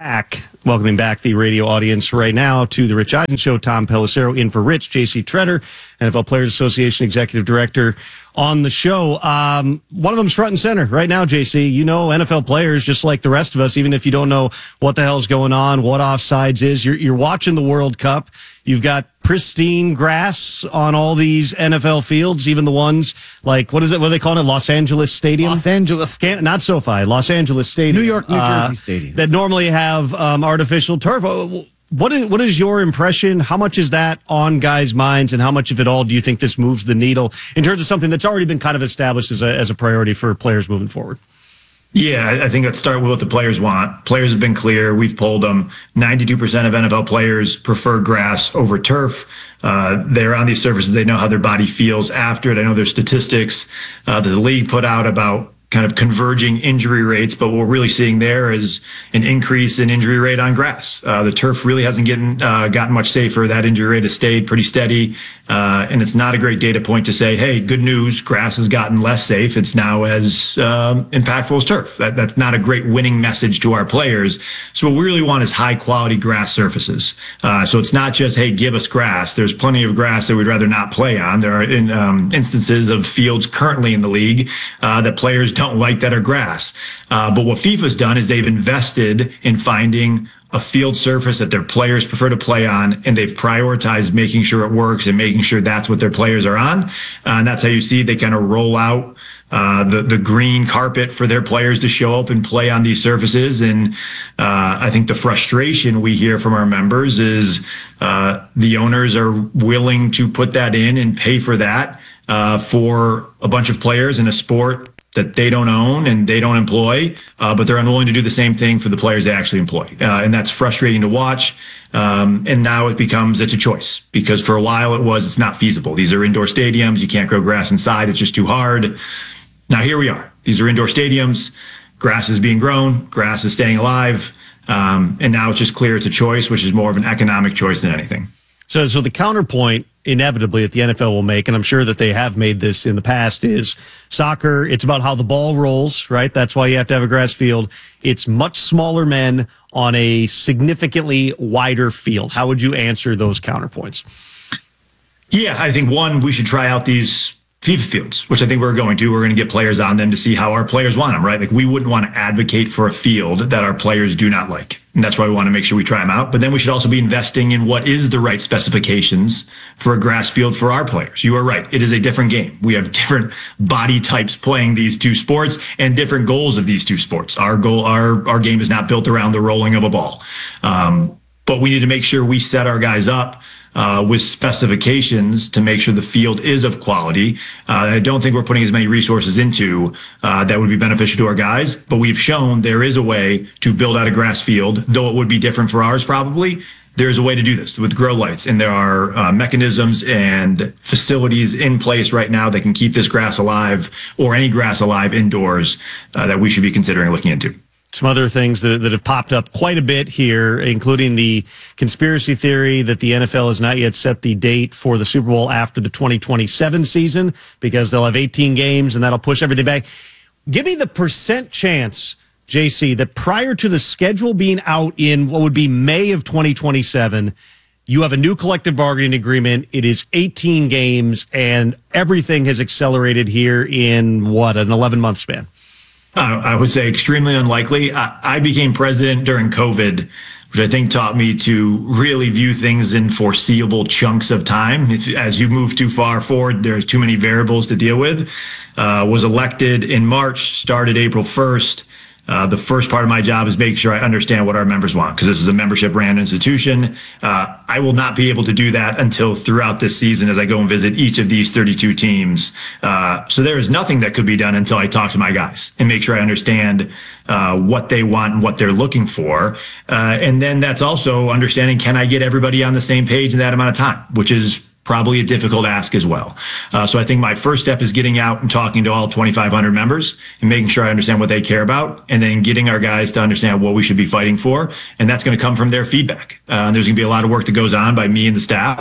Welcoming back the radio audience right now to the Rich Eisen Show. Tom Pelissero in for Rich. JC Tretter, NFL Players Association Executive Director on the show. One of them's front and center right now, JC. You know NFL players just like the rest of us, even if you don't know what the hell's going on, what offsides is. You're watching the World Cup. You've got pristine grass on all these NFL fields, even the ones like, what are they calling it? Los Angeles Stadium? Los Angeles. Not SoFi, Los Angeles Stadium. New York, New Jersey Stadium. That normally have artificial turf. What is your impression? How much is that on guys' minds, and how much of it all do you think this moves the needle in terms of something that's already been kind of established as a priority for players moving forward? Yeah, I think let's start with what the players want. Players have been clear. We've polled them. 92% of NFL players prefer grass over turf. They're on these surfaces. They know how their body feels after it. I know there's statistics that the league put out about kind of converging injury rates, but what we're really seeing there is an increase in injury rate on grass. The turf really hasn't gotten much safer. That injury rate has stayed pretty steady, and it's not a great data point to say, hey, good news, grass has gotten less safe. It's now as impactful as turf. That's not a great winning message to our players. So what we really want is high quality grass surfaces. So it's not just, hey, give us grass. There's plenty of grass that we'd rather not play on. There are instances of fields currently in the league that players don't like that are grass. But what FIFA's done is they've invested in finding a field surface that their players prefer to play on, and they've prioritized making sure it works and making sure that's what their players are on. And that's how you see they kind of roll out the green carpet for their players to show up and play on these surfaces. And I think the frustration we hear from our members is the owners are willing to put that in and pay for that for a bunch of players in a sport that they don't own and they don't employ, but they're unwilling to do the same thing for the players they actually employ. And that's frustrating to watch. And now it's a choice, because for a while it's not feasible. These are indoor stadiums. You can't grow grass inside. It's just too hard. Now here we are. These are indoor stadiums. Grass is being grown. Grass is staying alive. And now it's just clear it's a choice, which is more of an economic choice than anything. So the counterpoint inevitably that the NFL will make, and I'm sure that they have made this in the past, is soccer. It's about how the ball rolls, right? That's why you have to have a grass field. It's much smaller men on a significantly wider field. How would you answer those counterpoints? Yeah, I think we should try out these FIFA fields, which I think we're going to. We're going to get players on them to see how our players want them, right? Like, we wouldn't want to advocate for a field that our players do not like. And that's why we want to make sure we try them out. But then we should also be investing in what is the right specifications for a grass field for our players. You are right. It is a different game. We have different body types playing these two sports and different goals of these two sports. Our game is not built around the rolling of a ball. But we need to make sure we set our guys up with specifications to make sure the field is of quality. I don't think we're putting as many resources into that would be beneficial to our guys, but we've shown there is a way to build out a grass field, though it would be different for ours probably. There's a way to do this with grow lights, and there are mechanisms and facilities in place right now that can keep this grass alive, or any grass alive indoors, that we should be considering looking into. Some other things that have popped up quite a bit here, including the conspiracy theory that the NFL has not yet set the date for the Super Bowl after the 2027 season, because they'll have 18 games and that'll push everything back. Give me the percent chance, JC, that prior to the schedule being out in what would be May of 2027, you have a new collective bargaining agreement. It is 18 games and everything has accelerated here in an 11-month span. I would say extremely unlikely. I became president during COVID, which I think taught me to really view things in foreseeable chunks of time. As you move too far forward, there's too many variables to deal with. Was elected in March, started April 1st. The first part of my job is making sure I understand what our members want, because this is a membership-ran institution. I will not be able to do that until throughout this season as I go and visit each of these 32 teams. So there is nothing that could be done until I talk to my guys and make sure I understand what they want and what they're looking for. And then that's also understanding, can I get everybody on the same page in that amount of time, which is probably a difficult ask as well. So I think my first step is getting out and talking to all 2,500 members and making sure I understand what they care about, and then getting our guys to understand what we should be fighting for. And that's going to come from their feedback. There's going to be a lot of work that goes on by me and the staff.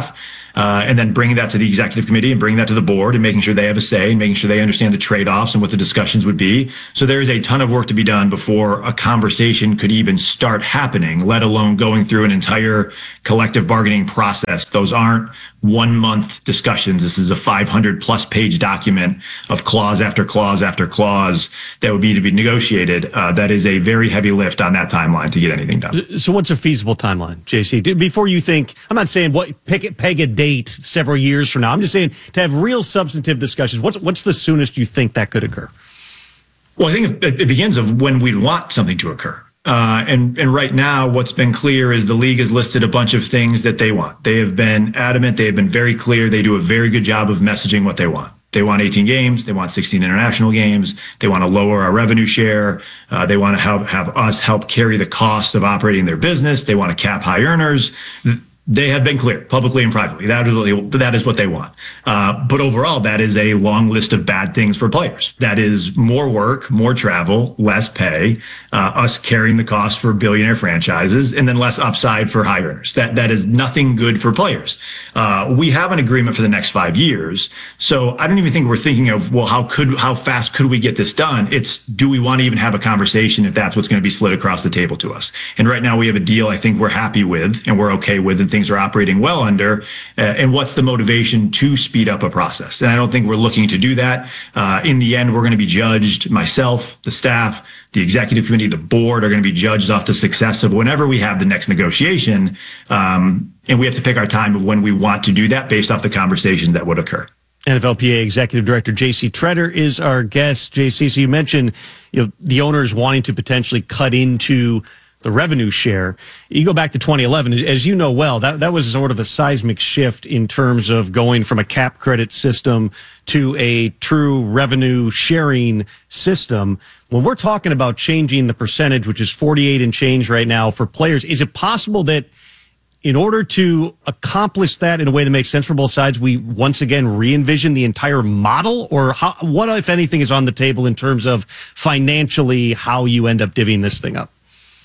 and then bringing that to the executive committee and bringing that to the board and making sure they have a say and making sure they understand the trade-offs and what the discussions would be. So there is a ton of work to be done before a conversation could even start happening, let alone going through an entire collective bargaining process. Those aren't 1 month discussions. This is a 500+ page document of clause after clause after clause that would need to be negotiated. That is a very heavy lift on that timeline to get anything done. So what's a feasible timeline, JC? Before you think, I'm not saying peg a date several years from now. I'm just saying to have real substantive discussions. What's the soonest you think that could occur? Well, I think it begins of when we'd want something to occur. And right now, what's been clear is the league has listed a bunch of things that they want. They have been adamant. They have been very clear. They do a very good job of messaging what they want. They want 18 games. They want 16 international games. They want to lower our revenue share. They want to have us help carry the cost of operating their business. They want to cap high earners. They have been clear publicly and privately. That is what they want. But overall, that is a long list of bad things for players. That is more work, more travel, less pay, us carrying the cost for billionaire franchises, and then less upside for high earners. That is nothing good for players. We have an agreement for the next 5 years. So I don't even think we're thinking of, well, how fast could we get this done? It's, do we want to even have a conversation if that's what's going to be slid across the table to us? And right now we have a deal I think we're happy with and we're okay with, and things are operating well under, and what's the motivation to speed up a process? And I don't think we're looking to do that. In the end, we're going to be judged, myself, the staff, the executive committee, the board are going to be judged off the success of whenever we have the next negotiation. And we have to pick our time of when we want to do that based off the conversation that would occur. NFLPA Executive Director J.C. Tretter is our guest. J.C., so you mentioned the owners wanting to potentially cut into the revenue share. You go back to 2011, as you know well, that was sort of a seismic shift in terms of going from a cap credit system to a true revenue sharing system. When we're talking about changing the percentage, which is 48 and change right now for players, is it possible that in order to accomplish that in a way that makes sense for both sides, we once again re-envision the entire model? Or what, if anything, is on the table in terms of financially how you end up divvying this thing up?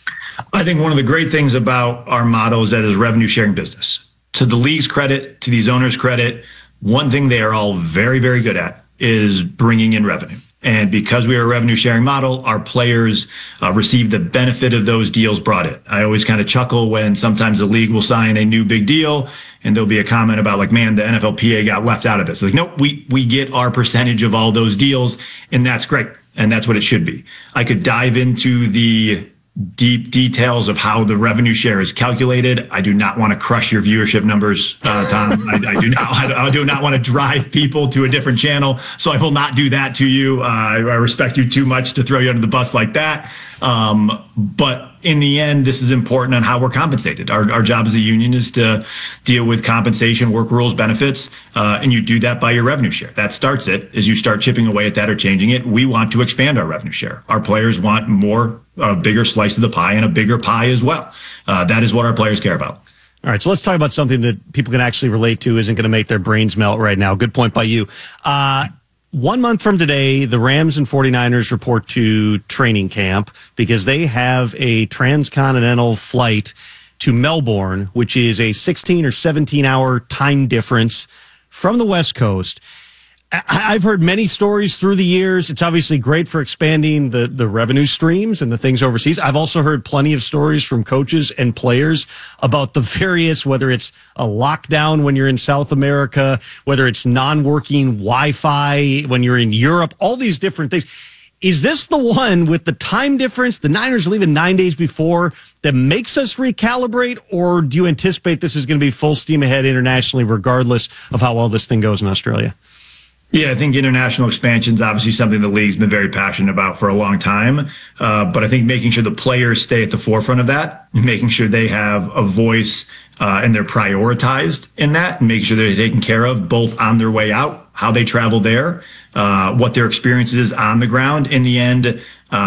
I think one of the great things about our model is that it's revenue sharing business. To the league's credit, to these owners' credit, one thing they are all very, very good at is bringing in revenue. And because we are a revenue sharing model, our players receive the benefit of those deals brought in. I always kind of chuckle when sometimes the league will sign a new big deal and there'll be a comment about like, man, the NFLPA got left out of this. Like, nope, we get our percentage of all those deals, and that's great. And that's what it should be. I could dive into the deep details of how the revenue share is calculated. I do not want to crush your viewership numbers, Tom. I do not want to drive people to a different channel, so I will not do that to you. I respect you too much to throw you under the bus like that. But in the end, this is important on how we're compensated. Our job as a union is to deal with compensation, work rules, benefits, and you do that by your revenue share. That starts it. As you start chipping away at that or changing it, we want to expand our revenue share. Our players want more, a bigger slice of the pie and a bigger pie as well. That is what our players care about. All right, so let's talk about something that people can actually relate to, isn't going to make their brains melt right now. Good point by you. 1 month from today, the Rams and 49ers report to training camp because they have a transcontinental flight to Melbourne, which is a 16 or 17-hour time difference from the West Coast. I've heard many stories through the years. It's obviously great for expanding the revenue streams and the things overseas. I've also heard plenty of stories from coaches and players about the various, whether it's a lockdown when you're in South America, whether it's non-working Wi-Fi when you're in Europe, all these different things. Is this the one with the time difference, the Niners leaving 9 days before, that makes us recalibrate? Or do you anticipate this is going to be full steam ahead internationally, regardless of how well this thing goes in Australia? Yeah, I think international expansion is obviously something the league's been very passionate about for a long time. But I think making sure the players stay at the forefront of that, making sure they have a voice and they're prioritized in that, and making sure they're taken care of both on their way out, how they travel there, what their experience is on the ground. In the end,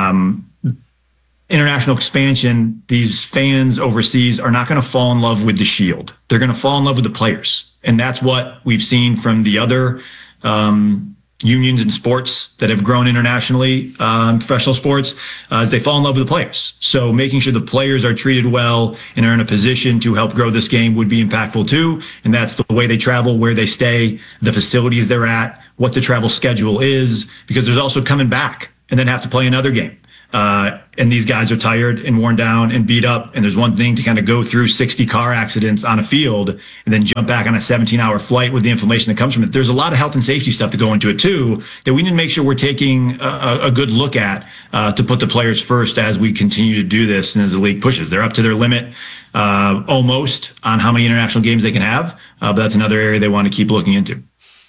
international expansion, these fans overseas are not going to fall in love with the shield. They're going to fall in love with the players. And that's what we've seen from the other unions in sports that have grown internationally, professional sports, as they fall in love with the players. So making sure the players are treated well and are in a position to help grow this game would be impactful too. And that's the way they travel, where they stay, the facilities they're at, what the travel schedule is, because there's also coming back and then have to play another game. And these guys are tired and worn down and beat up. And there's one thing to kind of go through 60 car accidents on a field and then jump back on a 17-hour flight with the inflammation that comes from it. There's a lot of health and safety stuff to go into it too, that we need to make sure we're taking a good look at to put the players first as we continue to do this. And as the league pushes, they're up to their limit almost on how many international games they can have. But that's another area they want to keep looking into.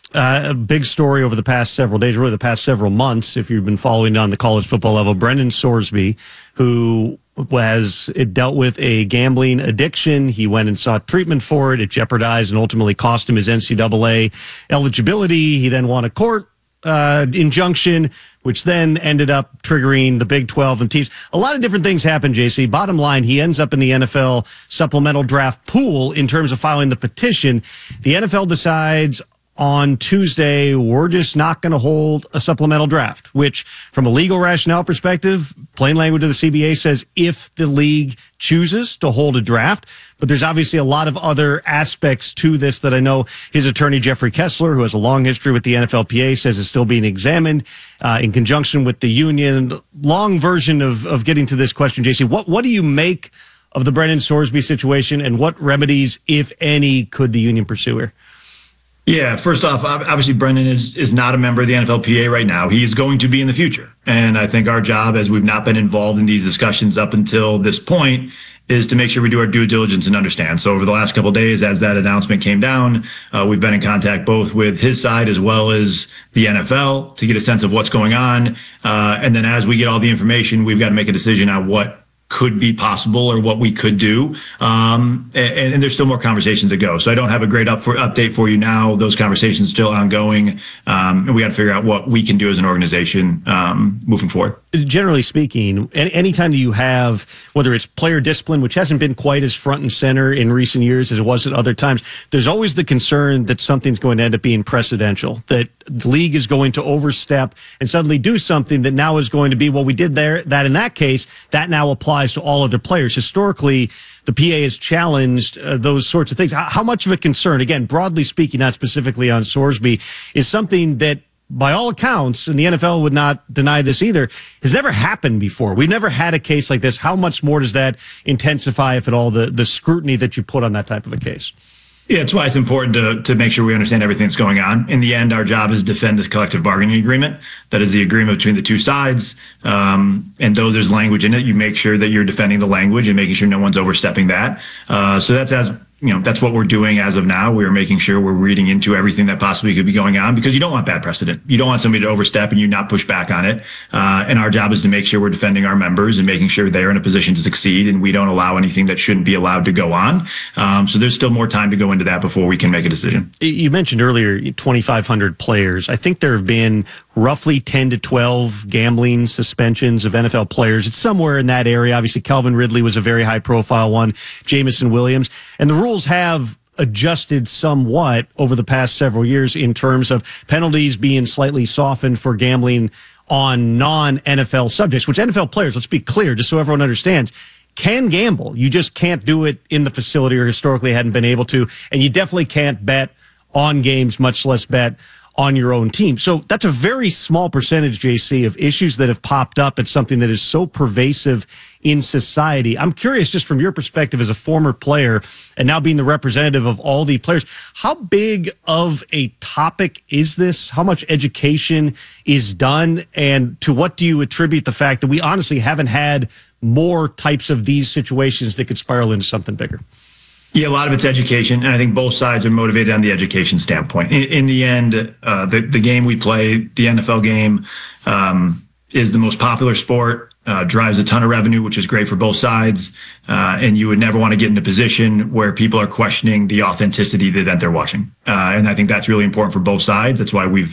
A big story over the past several days, really the past several months, if you've been following on the college football level, Brendan Sorsby, who has dealt with a gambling addiction. He went and sought treatment for it. It jeopardized and ultimately cost him his NCAA eligibility. He then won a court injunction, which then ended up triggering the Big 12 and teams. A lot of different things happen, JC. Bottom line, he ends up in the NFL supplemental draft pool in terms of filing the petition. The NFL decides on Tuesday, we're just not going to hold a supplemental draft, which from a legal rationale perspective, plain language of the CBA says if the league chooses to hold a draft. But there's obviously a lot of other aspects to this that I know his attorney, Jeffrey Kessler, who has a long history with the NFLPA, says is still being examined in conjunction with the union. Long version of getting to this question, JC, what do you make of the Brendan Sorsby situation, and what remedies, if any, could the union pursue here? Yeah, first off, obviously Brendan is not a member of the NFLPA right now. He is going to be in the future. And I think our job, as we've not been involved in these discussions up until this point, is to make sure we do our due diligence and understand. So over the last couple of days, as that announcement came down, we've been in contact both with his side as well as the NFL to get a sense of what's going on. And then as we get all the information, we've got to make a decision on what could be possible or what we could do. And there's still more conversations to go. So I don't have a great update for you now. Those conversations are still ongoing. And we got to figure out what we can do as an organization moving forward. Generally speaking, anytime that you have, whether it's player discipline, which hasn't been quite as front and center in recent years as it was at other times, there's always the concern that something's going to end up being precedential, that the league is going to overstep and suddenly do something that now is going to be, well, we did that in that case, that now applies to all other players. Historically, the PA has challenged those sorts of things. How much of a concern, again, broadly speaking, not specifically on Sorsby, is something that, by all accounts, and the NFL would not deny this either, has never happened before? We've never had a case like this. How much more does that intensify, if at all, the scrutiny that you put on that type of a case? Yeah, it's why it's important to make sure we understand everything that's going on. In the end, our job is to defend the collective bargaining agreement. That is the agreement between the two sides. And though there's language in it, you make sure that you're defending the language and making sure no one's overstepping that. So that's what we're doing as of now. We're making sure we're reading into everything that possibly could be going on, because you don't want bad precedent. You don't want somebody to overstep and you not push back on it. And our job is to make sure we're defending our members and making sure they're in a position to succeed, and we don't allow anything that shouldn't be allowed to go on. So there's still more time to go into that before we can make a decision. You mentioned earlier 2,500 players. I think there have been roughly 10 to 12 gambling suspensions of NFL players. It's somewhere in that area. Obviously, Calvin Ridley was a very high-profile one, Jameson Williams. And the rules have adjusted somewhat over the past several years in terms of penalties being slightly softened for gambling on non-NFL subjects, which NFL players, let's be clear, just so everyone understands, can gamble. You just can't do it in the facility, or historically hadn't been able to. And you definitely can't bet on games, much less bet on your own team. So that's a very small percentage, JC, of issues that have popped up. It's something that is so pervasive in society. I'm curious, just from your perspective as a former player and now being the representative of all the players, how big of a topic is this? How much education is done? And to what do you attribute the fact that we honestly haven't had more types of these situations that could spiral into something bigger? Yeah, a lot of it's education, and I think both sides are motivated on the education standpoint. In the end, the game we play, the NFL game, is the most popular sport, drives a ton of revenue, which is great for both sides, and you would never want to get in a position where people are questioning the authenticity of the event they're watching. And I think that's really important for both sides. That's why we've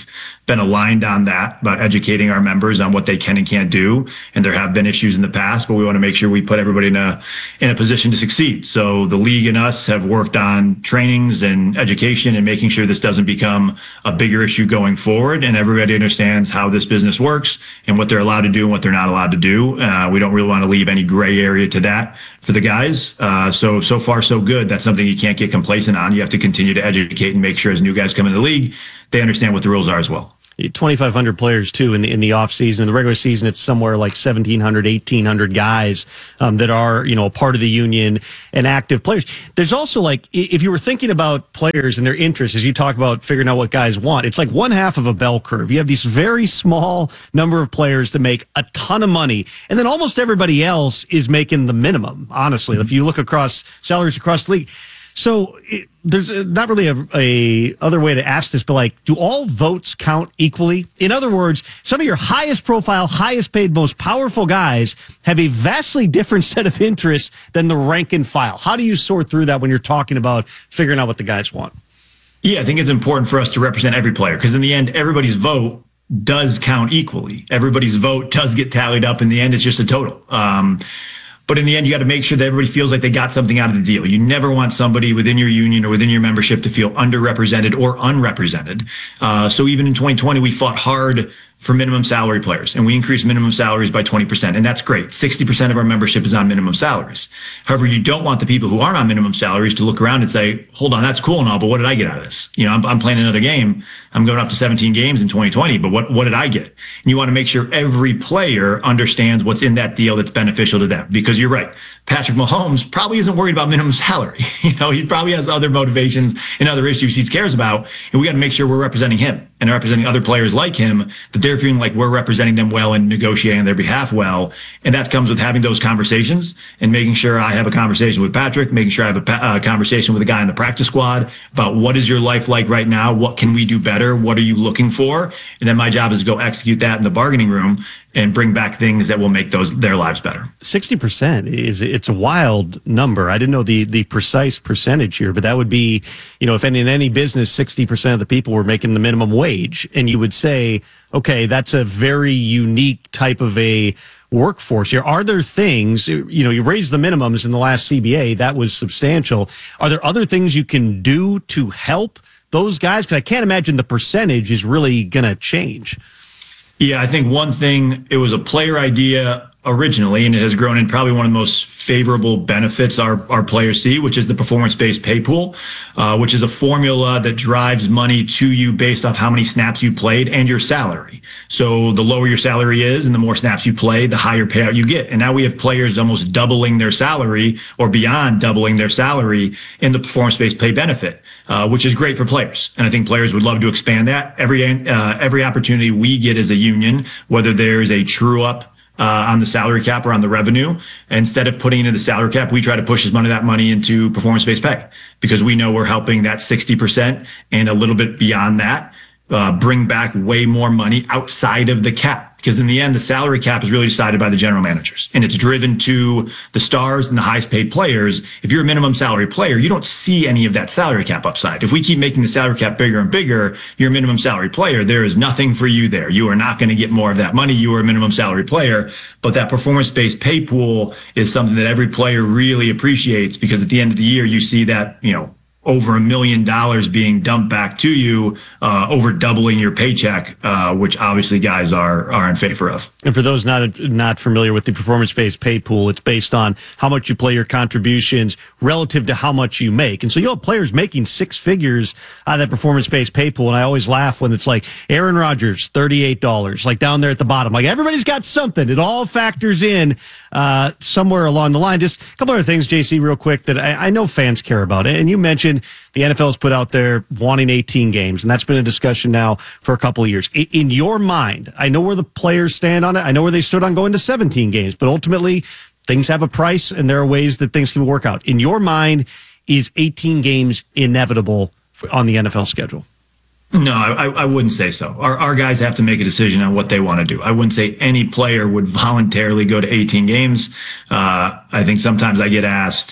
been aligned on that, about educating our members on what they can and can't do. And there have been issues in the past, but we want to make sure we put everybody in a position to succeed. So the league and us have worked on trainings and education and making sure this doesn't become a bigger issue going forward. And everybody understands how this business works and what they're allowed to do and what they're not allowed to do. We don't really want to leave any gray area to that for the guys. So far, so good. That's something you can't get complacent on. You have to continue to educate and make sure as new guys come into the league, they understand what the rules are as well. 2,500 players too in the off season. In the regular season, it's somewhere like 1,700, 1,800 guys that are a part of the union and active players. There's also, like, if you were thinking about players and their interests as you talk about figuring out what guys want, it's like one half of a bell curve. You have these very small number of players that make a ton of money, and then almost everybody else is making the minimum. Honestly, if you look across salaries across the league. So there's not really a other way to ask this, but like, do all votes count equally? In other words, some of your highest profile, highest paid, most powerful guys have a vastly different set of interests than the rank and file. How do you sort through that when you're talking about figuring out what the guys want? Yeah, I think it's important for us to represent every player, because in the end, everybody's vote does count equally. Everybody's vote does get tallied up. In the end, it's just a total. But in the end, you got to make sure that everybody feels like they got something out of the deal. You never want somebody within your union or within your membership to feel underrepresented or unrepresented. So even in 2020, we fought hard for minimum salary players, and we increased minimum salaries by 20%. And that's great. 60% of our membership is on minimum salaries. However, you don't want the people who aren't on minimum salaries to look around and say, hold on, that's cool and all, but what did I get out of this? I'm playing another game. I'm going up to 17 games in 2020, but what did I get? And you want to make sure every player understands what's in that deal that's beneficial to them, because you're right. Patrick Mahomes probably isn't worried about minimum salary. He probably has other motivations and other issues he cares about. And we got to make sure we're representing him and representing other players like him, that they're feeling like we're representing them well and negotiating on their behalf well. And that comes with having those conversations and making sure I have a conversation with Patrick, making sure I have a conversation with a guy in the practice squad about what is your life like right now? What can we do better? What are you looking for? And then my job is to go execute that in the bargaining room and bring back things that will make their lives better. 60% it's a wild number. I didn't know the precise percentage here, but that would be, if in any business, 60% of the people were making the minimum wage, and you would say, okay, that's a very unique type of a workforce here. Are there things, you raised the minimums in the last CBA, that was substantial. Are there other things you can do to help those guys? Because I can't imagine the percentage is really going to change. Yeah, I think one thing, it was a player idea originally, and it has grown in probably one of the most favorable benefits our players see, which is the performance-based pay pool, which is a formula that drives money to you based off how many snaps you played and your salary. So the lower your salary is and the more snaps you play, the higher payout you get. And now we have players almost doubling their salary or beyond doubling their salary in the performance-based pay benefit, which is great for players. And I think players would love to expand that. Every opportunity we get as a union, whether there's a true up on the salary cap or on the revenue, instead of putting it into the salary cap, we try to push as much of that money into performance-based pay, because we know we're helping that 60% and a little bit beyond that bring back way more money outside of the cap. Because in the end, the salary cap is really decided by the general managers, and it's driven to the stars and the highest paid players. If you're a minimum salary player, you don't see any of that salary cap upside. If we keep making the salary cap bigger and bigger, you're a minimum salary player. There is nothing for you there. You are not going to get more of that money. You are a minimum salary player. But that performance-based pay pool is something that every player really appreciates, because at the end of the year, you see that, over $1 million being dumped back to you, over doubling your paycheck, which obviously guys are in favor of. And for those not familiar with the performance-based pay pool, it's based on how much you play, your contributions relative to how much you make. And so you'll have players making six figures out of that performance-based pay pool. And I always laugh when it's like Aaron Rodgers, $38, like down there at the bottom. Like, everybody's got something. It all factors in somewhere along the line. Just a couple other things, JC, real quick, that I know fans care about. And you mentioned the NFL has put out there wanting 18 games, and that's been a discussion now for a couple of years. In your mind, I know where the players stand on it. I know where they stood on going to 17 games, but ultimately things have a price, and there are ways that things can work out. In your mind, is 18 games inevitable on the NFL schedule? No, I wouldn't say so. Our guys have to make a decision on what they want to do. I wouldn't say any player would voluntarily go to 18 games. I think sometimes I get asked,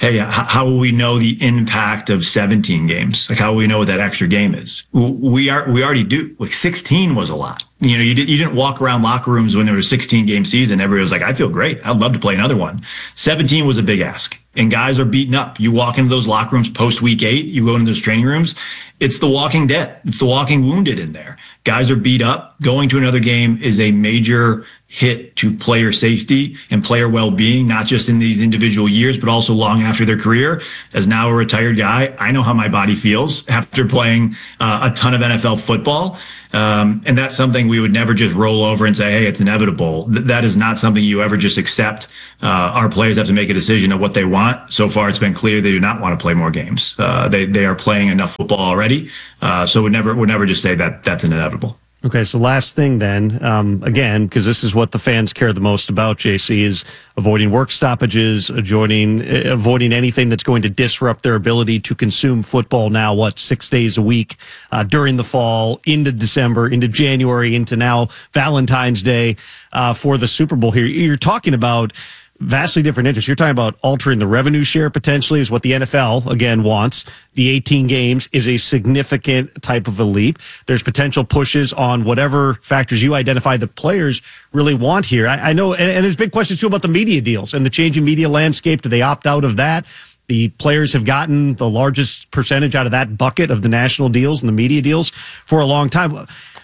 hey, how will we know the impact of 17 games? Like, how will we know what that extra game is? We already do. Like, 16 was a lot. You know, you didn't walk around locker rooms when there was a 16-game season. Everybody was like, I feel great. I'd love to play another one. 17 was a big ask. And guys are beaten up. You walk into those locker rooms post week 8, you go into those training rooms, it's the walking dead. It's the walking wounded in there. Guys are beat up. Going to another game is a major hit to player safety and player well-being, not just in these individual years, but also long after their career. As now a retired guy, I know how my body feels after playing a ton of NFL football. And that's something we would never just roll over and say, hey, it's inevitable. That is not something you ever just accept. Our players have to make a decision of what they want. So far, it's been clear they do not want to play more games. They are playing enough football already. So we'd never just say that that's an inevitable. Okay, so last thing then, again, because this is what the fans care the most about, JC, is avoiding work stoppages, avoiding anything that's going to disrupt their ability to consume football now, 6 days a week during the fall, into December, into January, into now Valentine's Day for the Super Bowl here. You're talking about vastly different interests. You're talking about altering the revenue share potentially is what the NFL, again, wants. The 18 games is a significant type of a leap. There's potential pushes on whatever factors you identify the players really want here. I know, and there's big questions too about the media deals and the changing media landscape. Do they opt out of that? The players have gotten the largest percentage out of that bucket of the national deals and the media deals for a long time.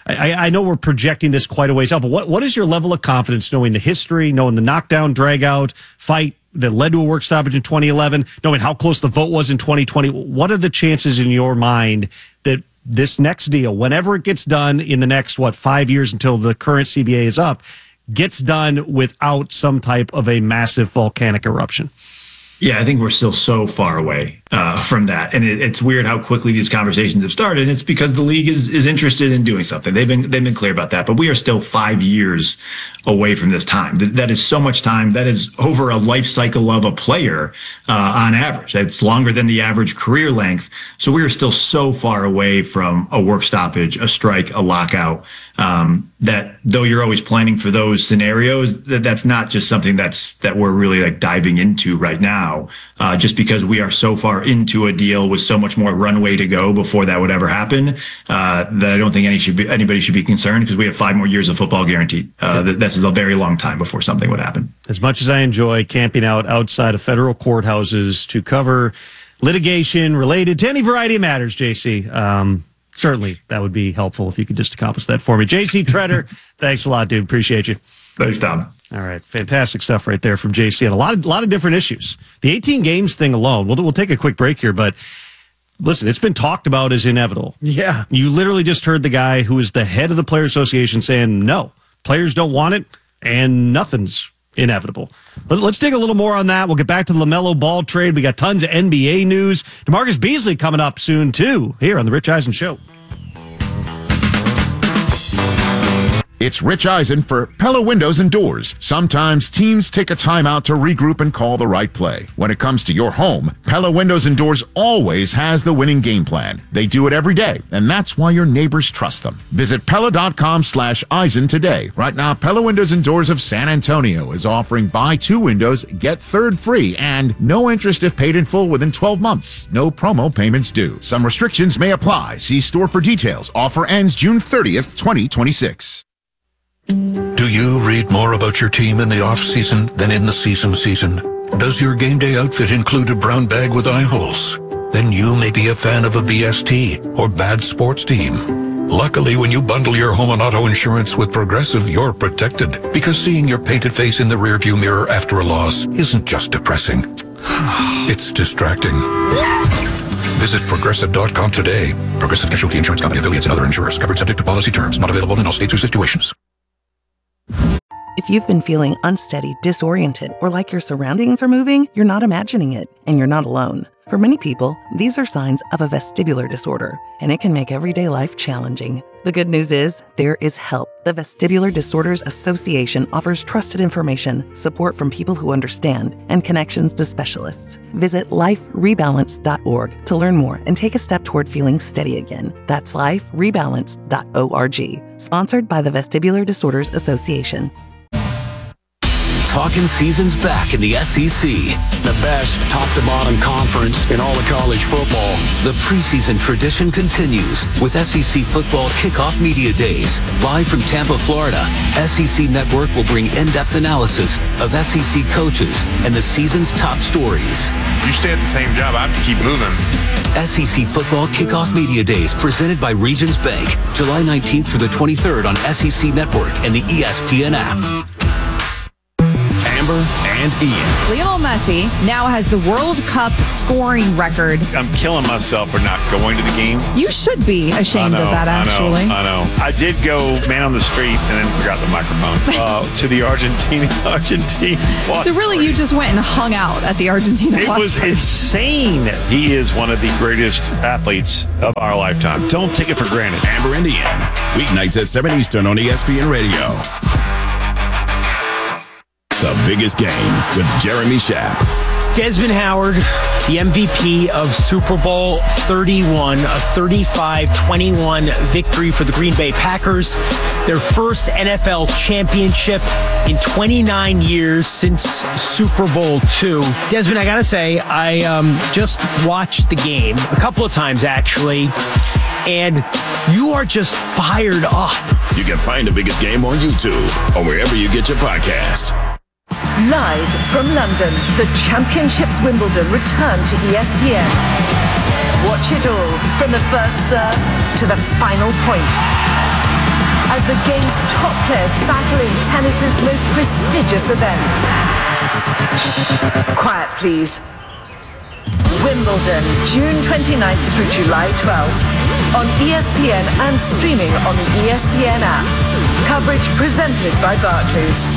I know we're projecting this quite a ways out, but what is your level of confidence knowing the history, knowing the knockdown, drag-out fight that led to a work stoppage in 2011, knowing how close the vote was in 2020? What are the chances in your mind that this next deal, whenever it gets done in the next, 5 years until the current CBA is up, gets done without some type of a massive volcanic eruption? Yeah, I think we're still so far away from that, and it's weird how quickly these conversations have started. And it's because the league is interested in doing something. They've been clear about that, but we are still 5 years away from this time. That is so much time. That is over a life cycle of a player on average. It's longer than the average career length. So we are still so far away from a work stoppage, a strike, a lockout. That though you're always planning for those scenarios, that's not just something that we're really like diving into right now, just because we are so far into a deal with so much more runway to go before that would ever happen, that I don't think anybody should be concerned, because we have 5 more years of football guaranteed. This is a very long time before something would happen. As much as I enjoy camping out outside of federal courthouses to cover litigation related to any variety of matters, JC, certainly that would be helpful if you could just accomplish that for me. JC Tretter, thanks a lot, dude. Appreciate you. Thanks, Tom. All right. Fantastic stuff right there from JC on a lot of different issues. The 18 games thing alone, we'll take a quick break here, but listen, it's been talked about as inevitable. Yeah. You literally just heard the guy who is the head of the Players Association saying, no, players don't want it, and nothing's inevitable. But let's dig a little more on that. We'll get back to the LaMelo Ball trade. We got tons of NBA news. DeMarcus Beasley coming up soon, too, here on The Rich Eisen Show. It's Rich Eisen for Pella Windows and Doors. Sometimes teams take a timeout to regroup and call the right play. When it comes to your home, Pella Windows and Doors always has the winning game plan. They do it every day, and that's why your neighbors trust them. Visit Pella.com/Eisen today. Right now, Pella Windows and Doors of San Antonio is offering buy 2 windows, get 3rd free, and no interest if paid in full within 12 months. No promo payments due. Some restrictions may apply. See store for details. Offer ends June 30th, 2026. Do you read more about your team in the off-season than in the season? Does your game day outfit include a brown bag with eye holes? Then you may be a fan of a BST or bad sports team. Luckily, when you bundle your home and auto insurance with Progressive, you're protected, because seeing your painted face in the rearview mirror after a loss isn't just depressing. It's distracting. Visit Progressive.com today. Progressive Casualty Insurance Company, affiliates, and other insurers. Covered subject to policy terms. Not available in all states or situations. If you've been feeling unsteady, disoriented, or like your surroundings are moving, you're not imagining it, and you're not alone. For many people, these are signs of a vestibular disorder, and it can make everyday life challenging. The good news is, there is help. The Vestibular Disorders Association offers trusted information, support from people who understand, and connections to specialists. Visit liferebalance.org to learn more and take a step toward feeling steady again. That's liferebalance.org. Sponsored by the Vestibular Disorders Association. talking season's back in the SEC. The best top-to-bottom conference in all of college football. The preseason tradition continues with SEC Football Kickoff Media Days. Live from Tampa, Florida, SEC Network will bring in-depth analysis of SEC coaches and the season's top stories. You stay at the same job, I have to keep moving. SEC Football Kickoff Media Days presented by Regions Bank, July 19th through the 23rd on SEC Network and the ESPN app. Amber and Ian. Lionel Messi now has the World Cup scoring record. I'm killing myself for not going to the game. You should be ashamed of that, actually. I know. I did go man on the street and then forgot the microphone to the Argentine. So really, you just went and hung out at the Argentina It watch was party. insane. He is one of the greatest athletes of our lifetime. Don't take it for granted. Amber and Ian. Weeknights at 7 Eastern on ESPN Radio. The Biggest Game with Jeremy Schaap. Desmond Howard, the MVP of Super Bowl 31, a 35-21 victory for the Green Bay Packers. Their first NFL championship in 29 years since Super Bowl II. Desmond, I gotta say, I just watched the game a couple of times, actually, and you are just fired up. You can find The Biggest Game on YouTube or wherever you get your podcasts. Live from London, the Championships Wimbledon return to ESPN. Watch it all from the first serve to the final point. As the game's top players battle in tennis's most prestigious event. Shh, quiet please. Wimbledon, June 29th through July 12th. On ESPN and streaming on the ESPN app. Coverage presented by Barclays.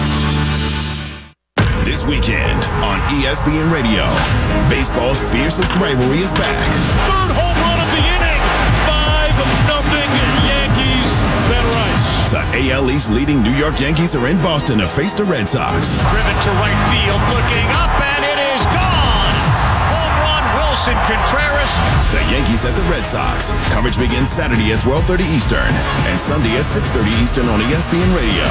This weekend on ESPN Radio, baseball's fiercest rivalry is back. Third home run of the inning. 5-0 Yankees. That right. The AL East leading New York Yankees are in Boston to face the Red Sox. Driven to right field, looking up, and it is gone. Home run, Wilson Contreras. The Yankees at the Red Sox. Coverage begins Saturday at 12:30 Eastern and Sunday at 6:30 Eastern on ESPN Radio.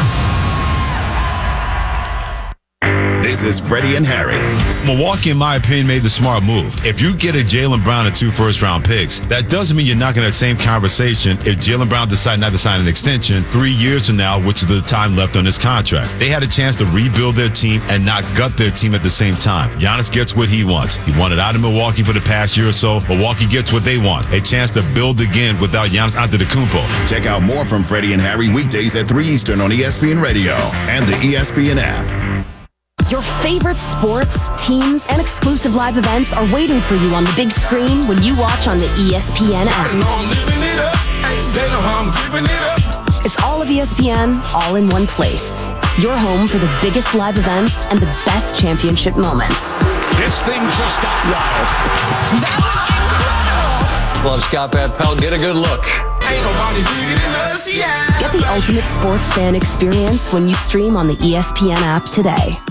This is Freddie and Harry. Milwaukee, in my opinion, made the smart move. If you get a Jaylen Brown and 2 first-round picks, that doesn't mean you're not going to have the same conversation if Jaylen Brown decides not to sign an extension 3 years from now, which is the time left on his contract. They had a chance to rebuild their team and not gut their team at the same time. Giannis gets what he wants. He wanted out of Milwaukee for the past year or so. Milwaukee gets what they want, a chance to build again without Giannis Antetokounmpo. Check out more from Freddie and Harry weekdays at 3 Eastern on ESPN Radio and the ESPN app. Your favorite sports, teams, and exclusive live events are waiting for you on the big screen when you watch on the ESPN app. It's all of ESPN, all in one place. Your home for the biggest live events and the best championship moments. This thing just got wild. That was incredible. Love Scott Van Pelt. Get a good look. Ain't nobody bigger than us, yeah. Get the ultimate sports fan experience when you stream on the ESPN app today.